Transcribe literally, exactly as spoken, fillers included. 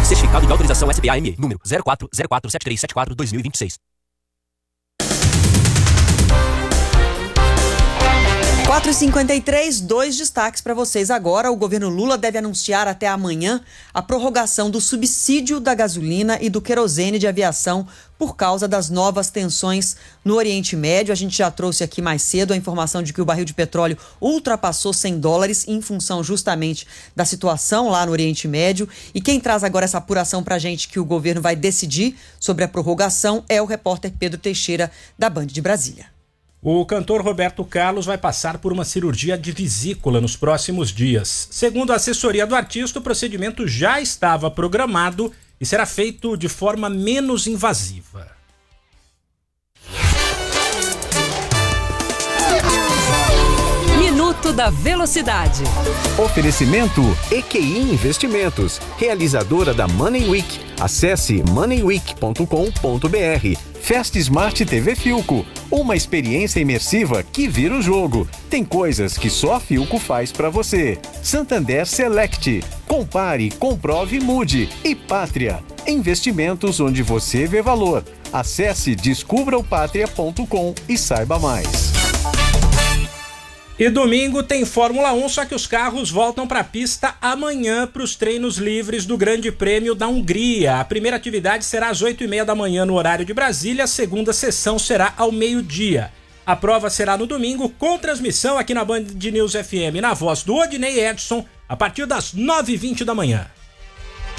Certificado de autorização S B A M E, número zero quatro zero quatro sete três sete quatro dois mil e vinte e seis. quatro e cinquenta e três, dois destaques para vocês agora. O governo Lula deve anunciar até amanhã a prorrogação do subsídio da gasolina e do querosene de aviação por causa das novas tensões no Oriente Médio. A gente já trouxe aqui mais cedo a informação de que o barril de petróleo ultrapassou cem dólares em função justamente da situação lá no Oriente Médio. E quem traz agora essa apuração para a gente que o governo vai decidir sobre a prorrogação é o repórter Pedro Teixeira, da Band de Brasília. O cantor Roberto Carlos vai passar por uma cirurgia de vesícula nos próximos dias. Segundo a assessoria do artista, o procedimento já estava programado e será feito de forma menos invasiva. Minuto da Velocidade. Oferecimento E Q I Investimentos, realizadora da Money Week. Acesse money week ponto com ponto b r. Fast Smart T V Filco, uma experiência imersiva que vira o jogo. Tem coisas que só a Filco faz pra você. Santander Select, compare, comprove, mude. E Pátria, investimentos onde você vê valor. Acesse descubra o pátria ponto com e saiba mais. E domingo tem Fórmula um, só que os carros voltam para a pista amanhã para os treinos livres do Grande Prêmio da Hungria. A primeira atividade será às oito e meia da manhã no horário de Brasília, a segunda sessão será ao meio-dia. A prova será no domingo com transmissão aqui na Band News F M, na voz do Odinei Edson, a partir das nove e vinte da manhã.